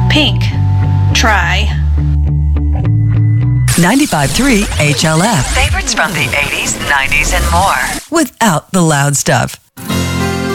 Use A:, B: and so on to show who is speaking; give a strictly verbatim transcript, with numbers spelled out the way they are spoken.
A: Pink. Try.
B: ninety-five point three H L F.
C: Favorites from the eighties, nineties, and more.
B: Without the loud stuff.